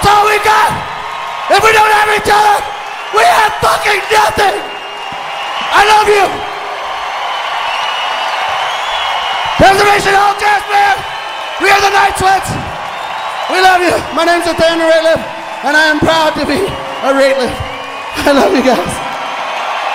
That's all we got. If we don't have each other, we have fucking nothing. I love you. Preservation Outcast, man. We are the Night Sweats. We love you. My name's Nathaniel Rateliff, and I am proud to be a Rateliff. I love you guys.